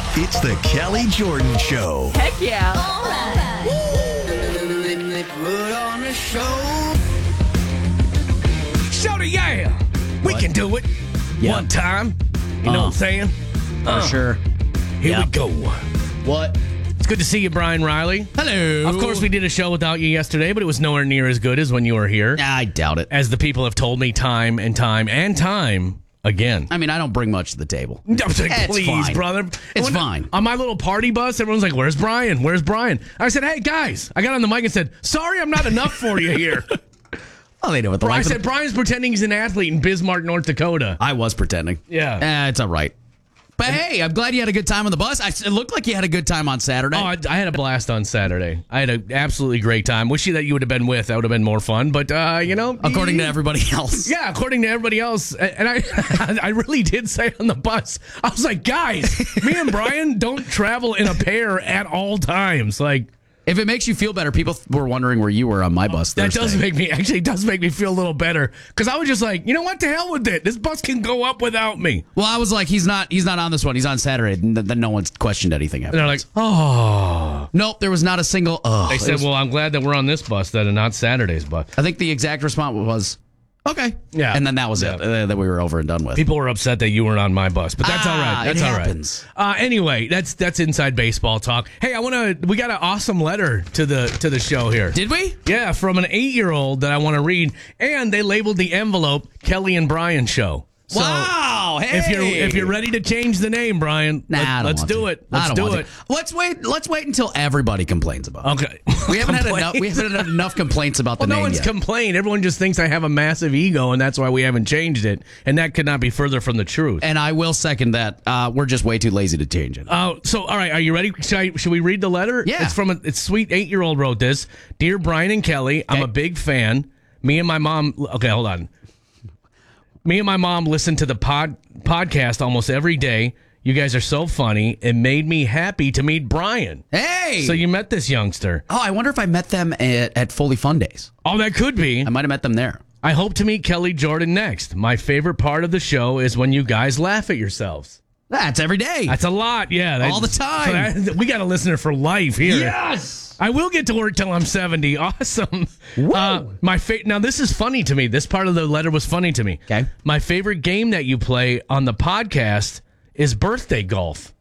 It's the Kelly Jordan Show. Heck yeah. All right. They put on a show. Show yeah. We can do it. Yeah. One time. You know what I'm saying? For sure. Here Yep. we go. What? It's good to see you, Brian Riley. Hello. Of course, we did a show without you yesterday, but it was nowhere near as good as when you were here. I doubt it. As the people have told me time and time and time again. I mean, I don't bring much to the table. I was like, It's please, fine. brother. It's When- fine. On my little party bus, everyone's like, where's Brian? Where's Brian? I said, hey, guys. I got on the mic and said, sorry, I'm not enough for you here. Oh, they know what the I life of said, Brian's pretending he's an athlete in Bismarck, North Dakota. I was pretending. Yeah. It's all right. But hey, I'm glad you had a good time on the bus. It looked like you had a good time on Saturday. Oh, I had a blast on Saturday. I had an absolutely great time. Wish you that you would have been with. That would have been more fun. But, according to everybody else. Yeah, according to everybody else. And I I really did say on the bus, I was like, guys, me and Brian don't travel in a pair at all times. Like, If it makes you feel better, people were wondering where you were on my bus that Thursday. does make me feel a little better. Because I was just like, you know what? To hell with it. This bus can go up without me. Well, I was like, he's not on this one. He's on Saturday. And then no one's questioned anything. And they're like, oh. Nope, there was not a single. They said, well, I'm glad that we're on this bus then and not Saturday's bus. I think the exact response was, okay. Yeah. And then that was it. That we were over and done with. People were upset that you weren't on my bus, but that's all right. That's it all right. happens. Anyway, that's inside baseball talk. Hey, we got an awesome letter to the show here. Did we? Yeah, from an 8-year-old that I want to read, and they labeled the envelope Kelly and Brian Show. So wow! Hey, if you're ready to change the name, Brian, let's do it. Let's do it. Let's wait until everybody complains about it. Okay. We haven't had enough complaints about the no name one's yet. complained. Everyone just thinks I have a massive ego, and that's why we haven't changed it. And that could not be further from the truth. And I will second that. We're just way too lazy to change it. So, all right, are you ready? Should we read the letter? Yeah. It's sweet 8-year-old wrote this. Dear Brian and Kelly, I'm a big fan. Me and my mom. Okay, hold on. Me and my mom listen to the podcast almost every day. You guys are so funny. It made me happy to meet Brian. Hey! So you met this youngster. Oh, I wonder if I met them at Fully Fun Days. Oh, that could be. I might have met them there. I hope to meet Kelly Jordan next. My favorite part of the show is when you guys laugh at yourselves. That's every day. That's a lot, yeah. All the time. So we got a listener for life here. Yes! I will get to work till I'm 70. Awesome. Now, this is funny to me. This part of the letter was funny to me. Okay. My favorite game that you play on the podcast is birthday golf.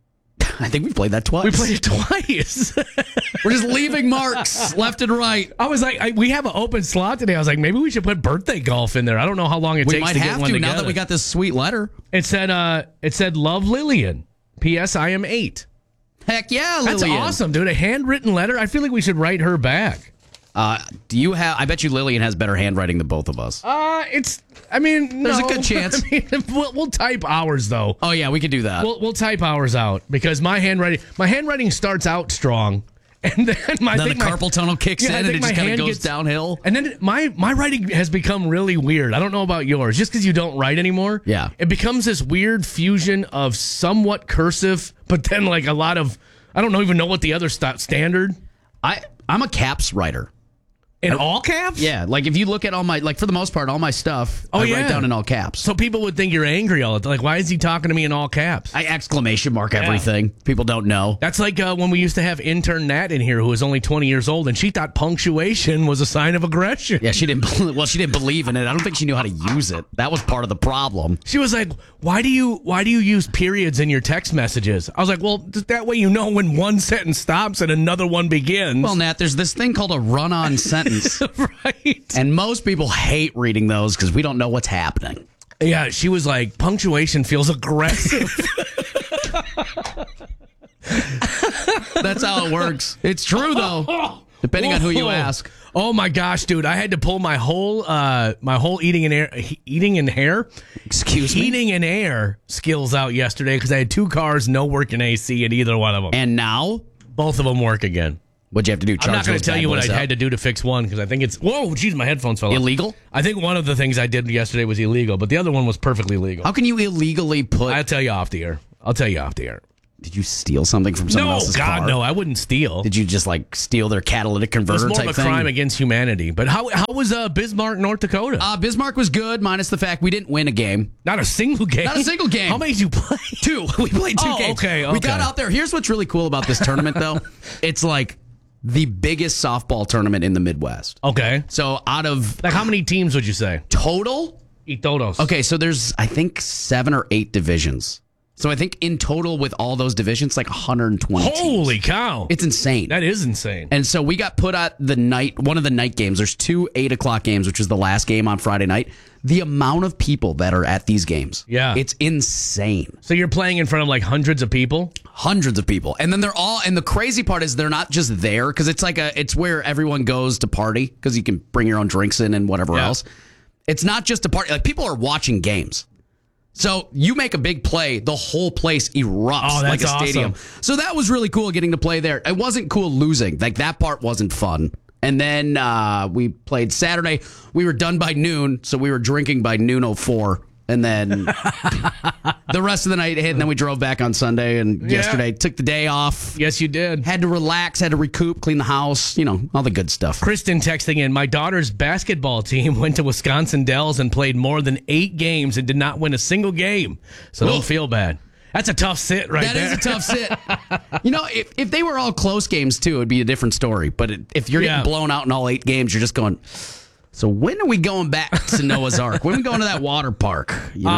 I think we played that twice. We played it twice. We're just leaving marks left and right. I was like, we have an open slot today. I was like, maybe we should put birthday golf in there. I don't know how long it We takes might to get have one to together. now that we got this sweet letter. It said, love Lillian. P.S. I am 8. Heck yeah, That's Lillian. awesome, dude. A handwritten letter. I feel like we should write her back. Do you have? I bet you Lillian has better handwriting than both of us. There's There's a good chance. I mean, we'll type ours though. Oh yeah, we could do that. We'll type ours out because my handwriting starts out strong, and then then the carpal tunnel kicks in and it just kind of goes downhill. And then my writing has become really weird. I don't know about yours. Just because you don't write anymore, Yeah. it becomes this weird fusion of somewhat cursive, but then like a lot of I don't even know what the other standard. I'm a caps writer. In all caps? Yeah, like if you look at all my, like for the most part, all my stuff, I write down in all caps. So people would think you're angry all the time. Like, why is he talking to me in all caps? I exclamation mark everything. People don't know. That's like when we used to have intern Nat in here who was only 20 years old, and she thought punctuation was a sign of aggression. Yeah, she didn't believe in it. I don't think she knew how to use it. That was part of the problem. She was like, why do you use periods in your text messages? I was like, well, that way you know when one sentence stops and another one begins. Well, Nat, there's this thing called a run-on sentence. Right. And most people hate reading those because we don't know what's happening. Yeah, she was like, punctuation feels aggressive. That's how it works. It's true, though, depending on who you ask. Oh my gosh, dude! I had to pull my whole eating and hair skills out yesterday because I had 2 cars, no working AC in either one of them, And now, both of them work again. what'd you have to do? I'm not going to tell you what I I had to do to fix one because I think it's my headphones fell off. Illegal? I think one of the things I did yesterday was illegal, but the other one was perfectly legal. How can you illegally put? I'll tell you off the air. Did you steal something from someone No, else's God, car? no, I wouldn't steal. Did you just like steal their catalytic It's converter more type of a thing? crime against humanity. But how was Bismarck, North Dakota? Bismarck was good, minus the fact we didn't win a game. Not a single game. Not a single game. How many did you play? 2. We played 2 Oh, games. okay. We got out there. Here's what's really cool about this tournament, though. It's like the biggest softball tournament in the Midwest. Okay. So out of Like how many teams would you say? total, Y todos. okay, so there's I think 7 or 8 divisions. So I think in total with all those divisions, like 120 teams. Holy cow. It's insane. That is insane. And so we got put at one of the night games. There's 2 8:00 games, which is the last game on Friday night. The amount of people that are at these games, Yeah. it's insane. So you're playing in front of like hundreds of people? Hundreds of people, and then they're all. And the crazy part is they're not just there because it's where everyone goes to party because you can bring your own drinks in and whatever Yeah. else. It's not just a party. Like people are watching games. So you make a big play, the whole place erupts Oh, like that's a stadium. awesome. So that was really cool getting to play there. It wasn't cool losing. Like that part wasn't fun. And then we played Saturday. We were done by noon, so we were drinking by noon 04. And then the rest of the night hit, and then we drove back on Sunday. And yesterday took the day off. Yes, you did. Had to relax, had to recoup, clean the house, all the good stuff. Kristen texting in, my daughter's basketball team went to Wisconsin Dells and played more than 8 games and did not win a single game. So don't feel bad. That's a tough sit right there. That is a tough sit. If they were all close games, too, it'd be a different story. But if you're getting blown out in all 8 games, you're just going, so when are we going back to Noah's Ark? When are we going to that water park?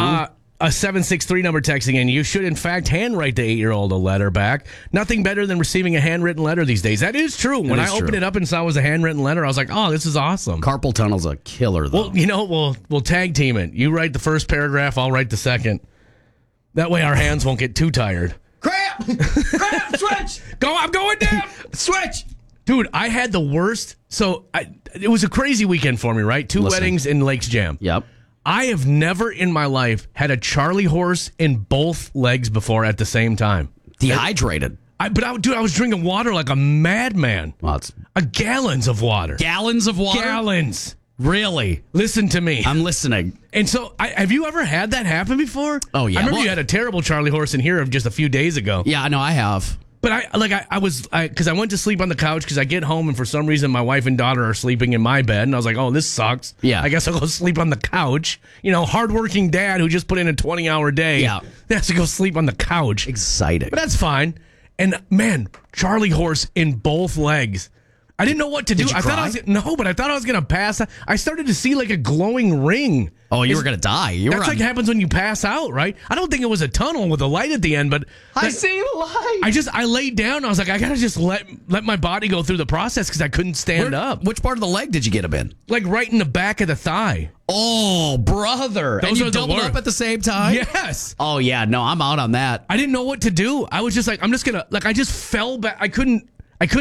A 763 number texting in, you should in fact handwrite the 8-year-old a letter back. Nothing better than receiving a handwritten letter these days. That is true. When I opened it up and saw it was a handwritten letter, I was like, oh, this is awesome. Carpal tunnel's a killer, though. Well, we'll tag team it. You write the first paragraph, I'll write the second. That way our hands won't get too tired. Crap! Crap! Switch! I'm going down! Switch! Dude, I had the worst. So it was a crazy weekend for me, right? 2 weddings in Lakes Jam. Yep. I have never in my life had a Charlie horse in both legs before at the same time. Dehydrated. I was drinking water like a madman. Well, it's Gallons of water. gallons of water? Gallons. Really? Listen to me. I'm listening. And so, have you ever had that happen before? Oh, yeah. I remember Well- you had a terrible Charlie horse in here just a few days ago. Yeah, I know I have. But because I went to sleep on the couch because I get home and for some reason my wife and daughter are sleeping in my bed and I was like, oh, this sucks. Yeah. I guess I'll go sleep on the couch. Hardworking dad who just put in a 20-hour day. Yeah. Has to go sleep on the couch. Exciting. But that's fine. And man, Charlie horse in both legs. I didn't know what to do. Did you I thought I thought I was going to pass. I started to see like a glowing ring. Oh, you were going to die. That's like happens when you pass out, right? I don't think it was a tunnel with a light at the end, but I see the light. I laid down. I was like, I gotta just let my body go through the process because I couldn't stand up. Which part of the leg did you get him in? Like right in the back of the thigh. Oh, brother. Those and you are the doubled worst. up at the same time? Yes. Oh, yeah. No, I'm out on that. I didn't know what to do. I was just like, I'm just gonna I just fell back. I couldn't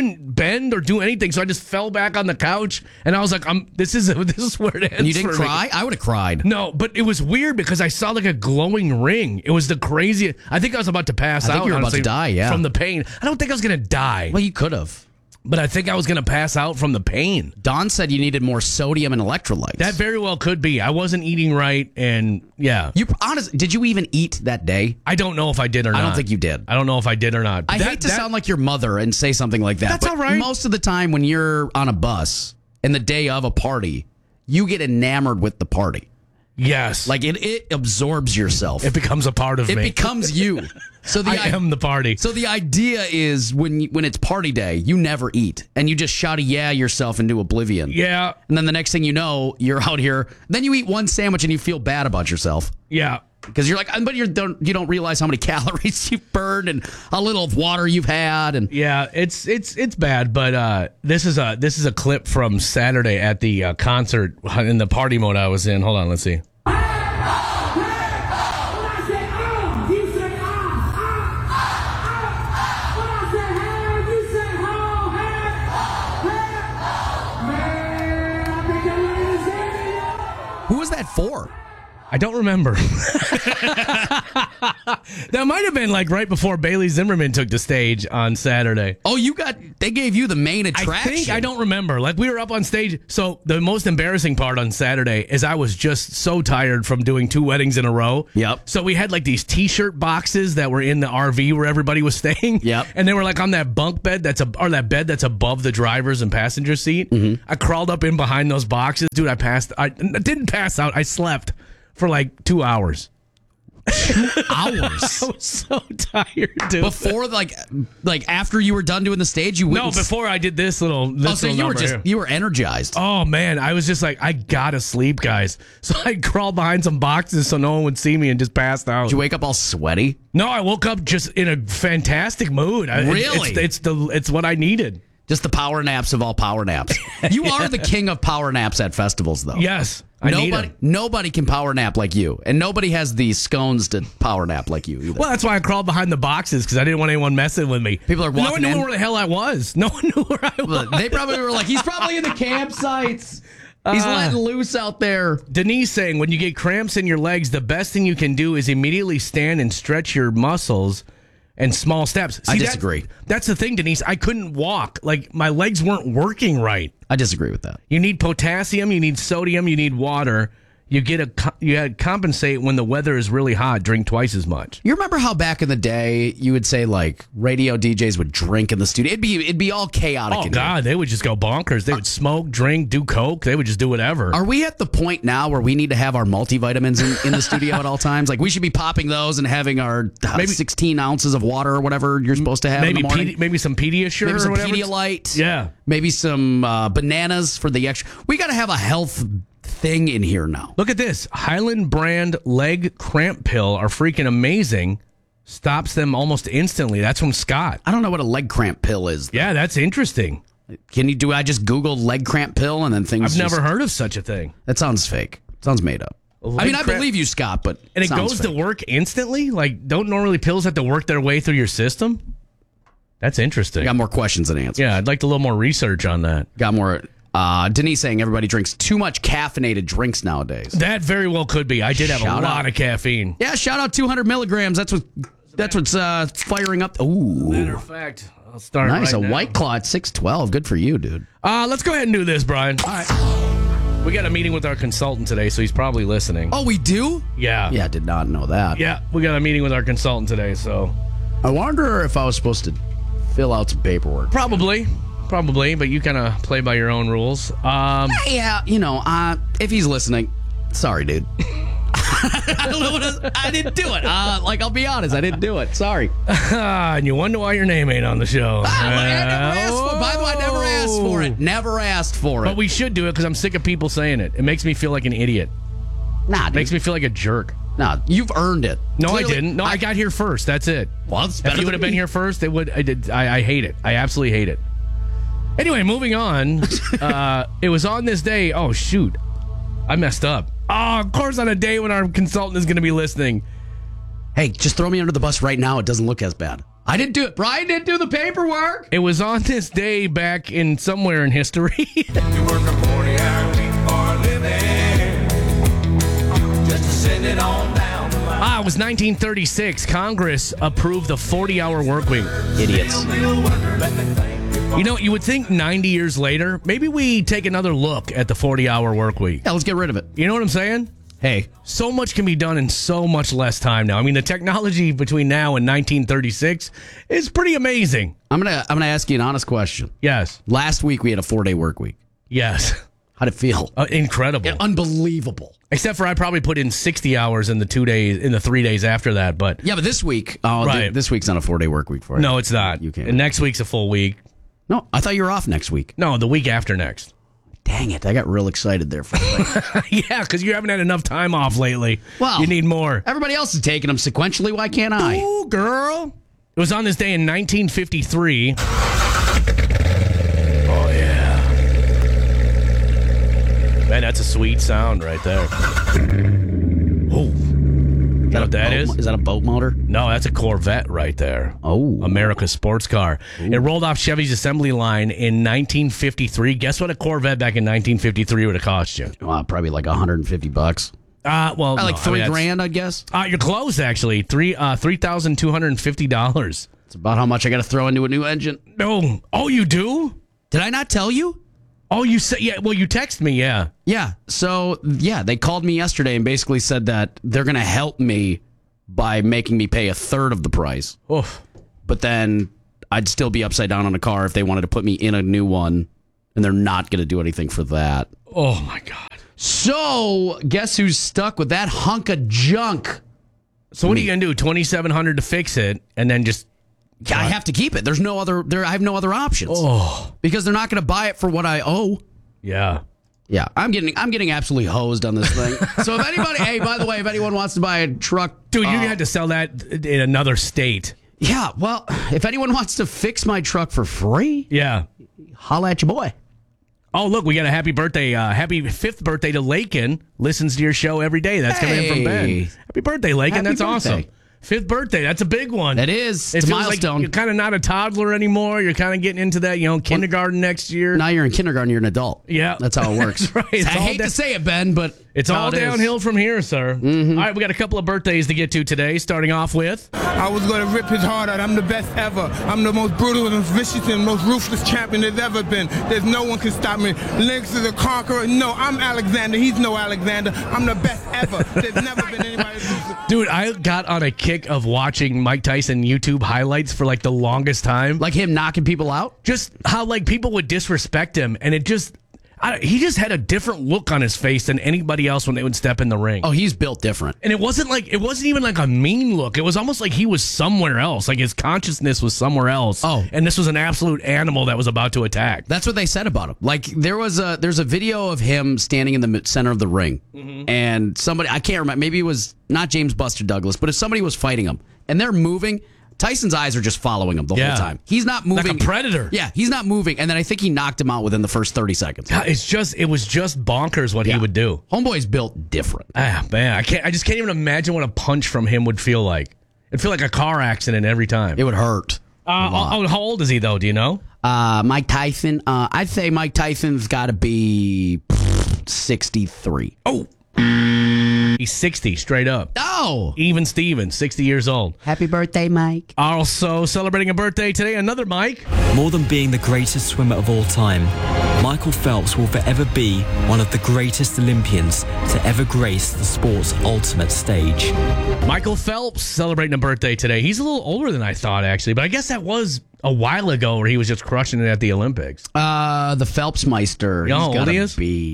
bend or do anything, so I just fell back on the couch, and I was like, this is where it ends. And you didn't for me. cry? I would have cried. No, but it was weird because I saw like a glowing ring. It was the craziest. I think I was about to pass out. I think you were about honestly, to die, yeah. from the pain. I don't think I was gonna die, Well, you could have. but I think I was gonna pass out from the pain. Don said you needed more sodium and electrolytes. That very well could be. I wasn't eating right, and yeah. Did you even eat that day? I don't know if I did or not. I don't think you did. I don't know if I did or not. I hate to sound like your mother and say something like that. That's but all right. Most of the time when you're on a bus and the day of a party, you get enamored with the party. Yes. Like it absorbs yourself. It becomes a part of It me. becomes you. So I am the party. So the idea is when it's party day, you never eat and you just shout yourself into oblivion. Yeah. And then the next thing you know, you're out here. Then you eat one sandwich and you feel bad about yourself Yeah. because you're like, but you don't realize how many calories you've burned and how little water you've had. And Yeah, it's bad, but this is a clip from Saturday at the concert in the party mode I was in. Hold on, let's see. who was that for? I don't remember. That might have been like right before Bailey Zimmerman took the stage on Saturday. Oh, they gave you the main attraction. I don't remember. Like, we were up on stage. So the most embarrassing part on Saturday is I was just so tired from doing 2 weddings in a row. Yep. So we had like these T-shirt boxes that were in the RV where everybody was staying. Yep. And they were like on that bunk bed that bed that's above the driver's and passenger seat. Mm-hmm. I crawled up in behind those boxes, dude. I didn't pass out. I slept for like 2 hours. 2 hours. I was so tired, dude. Before, like after you were done doing the stage, you wouldn't. No, before I did this little. So you were energized. Oh man, I was just like, I gotta sleep, guys. So I crawled behind some boxes so no one would see me and just passed out. Did you wake up all sweaty? No, I woke up just in a fantastic mood. Really? It's what I needed. Just the power naps of all power naps. You are the king of power naps at festivals, though. Yes. Nobody can power nap like you, and nobody has the scones to power nap like you either. Well, that's why I crawled behind the boxes, because I didn't want anyone messing with me. People are walking No one knew in. where the hell I was. No one knew where I was. They probably were like, he's probably in the campsites. He's letting loose out there. Denise saying, when you get cramps in your legs, the best thing you can do is immediately stand and stretch your muscles and small steps. See, I disagree. That's the thing, Denise. I couldn't walk. Like, my legs weren't working right. I disagree with that. You need potassium, you need sodium, you need water. You compensate when the weather is really hot. Drink twice as much. You remember how back in the day you would say like radio DJs would drink in the studio? It'd be all chaotic. Oh God, they would just go bonkers. They would smoke, drink, do coke. They would just do whatever. Are we at the point now where we need to have our multivitamins in the studio at all times? Like we should be popping those and having our maybe 16 ounces of water or whatever you're supposed to have in the morning. Maybe some Pediasure, maybe some or whatever. Pedialyte. Yeah, maybe some bananas for the extra. We got to have a health thing in here now. Look at this. Highland brand leg cramp pill are freaking amazing. Stops them almost instantly. That's from Scott. I don't know what a leg cramp pill is. Yeah, that's interesting. I just Google leg cramp pill and then things? I've never heard of such a thing. That sounds fake. Sounds made up. I believe you, Scott, but and it goes to work instantly? Like, don't normally pills have to work their way through your system? That's interesting. I got more questions than answers. Yeah, I'd like a little more research on that. Got more. Denise saying everybody drinks too much caffeinated drinks nowadays. That very well could be. I did have a lot of caffeine. Yeah, shout out 200 milligrams. That's what's firing up. Ooh. Matter of fact, I'll start. Nice, right a now. White Claw at 612. Good for you, dude. Let's go ahead and do this, Brian. All right. We got a meeting with our consultant today, so he's probably listening. Oh, we do? Yeah. Yeah, did not know that. Yeah, we got a meeting with our consultant today, so. I wonder if I was supposed to fill out some paperwork. Probably, but you kind of play by your own rules. Yeah, if he's listening, sorry, dude. I don't know I didn't do it. I'll be honest, I didn't do it. Sorry. And you wonder why your name ain't on the show. I never asked for it. By the way, I never asked for it. Never asked for it. But we should do it because I'm sick of people saying it. It makes me feel like an idiot. Nah, dude. Makes me feel like a jerk. Nah, you've earned it. No, Clearly, I didn't. No, I got here first. That's it. Well, it's better if you would have been here first, it would. I hate it. I absolutely hate it. Anyway, moving on. It was on this day. Oh, shoot. I messed up. Oh, of course, on a day when our consultant is going to be listening. Hey, just throw me under the bus right now. It doesn't look as bad. I didn't do it. Brian didn't do the paperwork. It was on this day back in somewhere in history. You work a 40-hour week for a living, just to send it on down the line. It was 1936. Congress approved the 40-hour work week. Idiots. You know, you would think 90 years later, maybe we take another look at the 40-hour work week. Yeah, let's get rid of it. You know what I'm saying? Hey, so much can be done in so much less time now. I mean, the technology between now and 1936 is pretty amazing. I'm gonna ask you an honest question. Yes. Last week we had a 4-day work week. Yes. How'd it feel? Incredible. Yeah, unbelievable. Except for I probably put in 60 hours in the 3 days after that. But yeah, but this week, right. This week's not a 4-day work week for you. No, it's not. You can't. And next week's a full week. No, I thought you were off next week. No, the week after next. Dang it, I got real excited there for a second. Yeah, because you haven't had enough time off lately. Well, you need more. Everybody else is taking them sequentially. Why can't I? Ooh, girl. It was on this day in 1953. Oh, yeah. Man, that's a sweet sound right there. Oh. You know what that is? Is that a boat motor? No, that's a Corvette right there. Oh. America's sports car. Ooh. It rolled off Chevy's assembly line in 1953. Guess what a Corvette back in 1953 would have cost you? Probably like $150. Well, Like no, I mean, $3,000, I guess. You're close, actually. $3,250. It's about how much I got to throw into a new engine. No. Oh, you do? Did I not tell you? Oh, you said, yeah. Well, you text me, yeah. Yeah. So, yeah, they called me yesterday and basically said that they're going to help me by making me pay a third of the price. Oof. But then I'd still be upside down on a car if they wanted to put me in a new one, and they're not going to do anything for that. Oh, my God. So, guess who's stuck with that hunk of junk? So what are you going to do? $2,700 to fix it, and then just... I have to keep it. There's no other. I have no other options. Oh. Because they're not going to buy it for what I owe. Yeah. Yeah, I'm getting absolutely hosed on this thing. So if anybody, hey, by the way, if anyone wants to buy a truck, Dude, you had to sell that in another state. yeah, well, if anyone wants to fix my truck for free, Yeah. holla at your boy. Oh, look, we got a happy birthday, happy 5th birthday to Lakin. Listens to your show every day. That's coming in from Ben. Hey. Happy birthday, Lakin. Happy That's birthday. awesome. 5th birthday. That's a big one. It is. It It's a feels like milestone. you're kind of not a toddler anymore. You're kind of getting into that, kindergarten next year. Now you're in kindergarten, you're an adult. Yeah. That's how it works. That's right. It's I all hate to say it, Ben, but It's how all it is. downhill from here, sir. Mm-hmm. All right, we got a couple of birthdays to get to today, starting off with... I was going to rip his heart out. I'm the best ever. I'm the most brutal and vicious and most ruthless champion there's ever been. There's no one can stop me. Lynx is a conqueror. No, I'm Alexander. He's no Alexander. I'm the best ever. There's never been anybody ruthless. Dude, I got on a kick of watching Mike Tyson YouTube highlights for like the longest time. Like him knocking people out? Just how like people would disrespect him, and it just... he just had a different look on his face than anybody else when they would step in the ring. Oh, he's built different. And it wasn't even like a mean look. It was almost like he was somewhere else. Like his consciousness was somewhere else. Oh. And this was an absolute animal that was about to attack. That's what they said about him. Like there's a video of him standing in the center of the ring, and somebody, I can't remember, maybe it was not James Buster Douglas, but if somebody was fighting him and they're moving, Tyson's eyes are just following him the whole time. He's not moving. Like a predator. Yeah, he's not moving. And then I think he knocked him out within the first 30 seconds. God, it was just bonkers what he would do. Homeboy's built different. Ah, man, I just can't even imagine what a punch from him would feel like. It'd feel like a car accident every time. It would hurt. How old is he though? Do you know? Mike Tyson, I'd say Mike Tyson's got to be 63. Oh. He's 60, straight up. Oh! Even Steven, 60 years old. Happy birthday, Mike. Also celebrating a birthday today, another Mike. More than being the greatest swimmer of all time, Michael Phelps will forever be one of the greatest Olympians to ever grace the sport's ultimate stage. Michael Phelps celebrating a birthday today. He's a little older than I thought, actually, but I guess that was a while ago where he was just crushing it at the Olympics. The Phelpsmeister. You know how He's old gotta he is?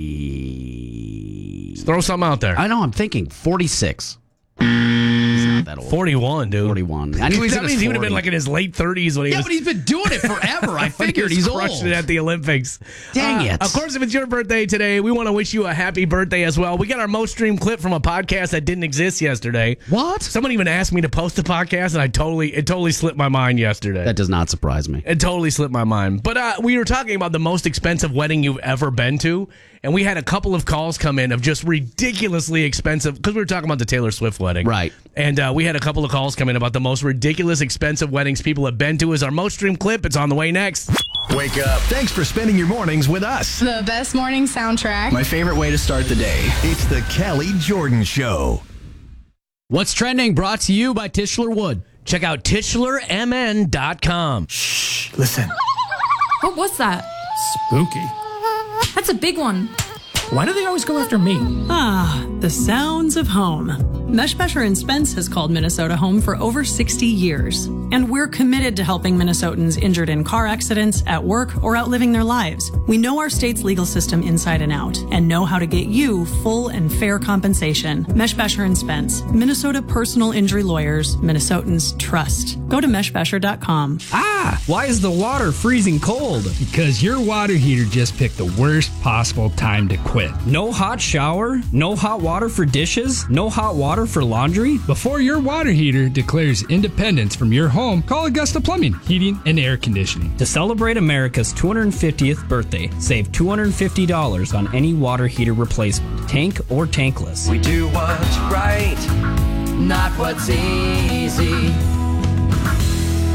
be... Throw something out there. I know, I'm thinking 46. He's not that old. 41, dude. 41. I knew he was that in his means he would have 40s. been like in his late 30s when he Yeah, was... but he's been doing it forever. I figured he's old. Crushed it at the Olympics. Dang it. Of course, if it's your birthday today, we want to wish you a happy birthday as well. We got our most streamed clip from a podcast that didn't exist yesterday. What? Someone even asked me to post a podcast, and it totally slipped my mind yesterday. That does not surprise me. It totally slipped my mind. But we were talking about the most expensive wedding you've ever been to, and we had a couple of calls come in of just ridiculously expensive, because we were talking about the Taylor Swift wedding. Right. And we had a couple of calls come in about the most ridiculous expensive weddings people have been to. Is our most streamed clip. It's on the way next. Wake up. Thanks for spending your mornings with us. The best morning soundtrack. My favorite way to start the day. It's the Kelly Jordan Show. What's trending? Brought to you by Tischler Wood. Check out TischlerMN.com. Listen. What was that? Spooky. That's a big one. Why do they always go after me? Ah, the sounds of home. Meshbesher & Spence has called Minnesota home for over 60 years. And we're committed to helping Minnesotans injured in car accidents, at work, or out living their lives. We know our state's legal system inside and out and know how to get you full and fair compensation. Meshbesher & Spence, Minnesota personal injury lawyers, Minnesotans trust. Go to meshbesher.com. Why is the water freezing cold? Because your water heater just picked the worst possible time to quit. No hot shower, no hot water for dishes, no hot water for laundry. Before your water heater declares independence from your home, call Augusta Plumbing, Heating, and Air Conditioning. To celebrate America's 250th birthday, save $250 on any water heater replacement, tank or tankless. We do what's right, not what's easy.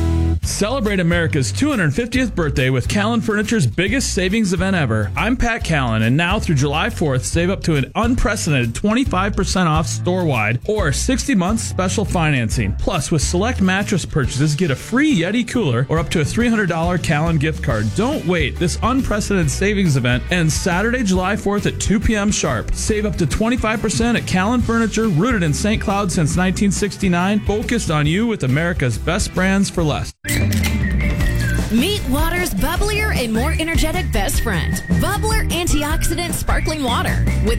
Celebrate America's 250th birthday with Callan Furniture's biggest savings event ever. I'm Pat Callan, and now through July 4th, save up to an unprecedented 25% off store-wide or 60 months special financing. Plus, with select mattress purchases, get a free Yeti cooler or up to a $300 Callan gift card. Don't wait. This unprecedented savings event ends Saturday, July 4th at 2 p.m. sharp. Save up to 25% at Callan Furniture, rooted in St. Cloud since 1969, focused on you with America's best brands for less. Meet water's bubblier and more energetic best friend, Bubbler Antioxidant Sparkling Water. With